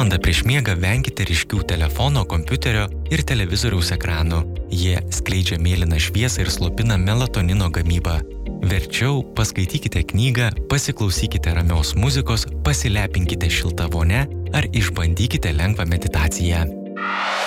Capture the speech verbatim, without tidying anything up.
valandą prieš miegą venkite ryškių telefono, kompiuterio ir televizoriaus ekranų. Jie skleidžia mėlyną šviesą ir slopina melatonino gamybą. Verčiau paskaitykite knygą, pasiklausykite ramios muzikos, pasilepinkite šiltą vonę ar išbandykite lengvą meditaciją.